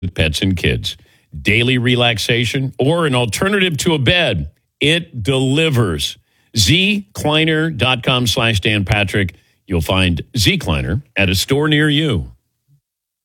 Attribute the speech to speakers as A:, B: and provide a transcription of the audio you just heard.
A: with pets and kids. Daily relaxation or an alternative to a bed. It delivers. zkleiner.com/Dan Patrick. You'll find Z Kleiner at a store near you.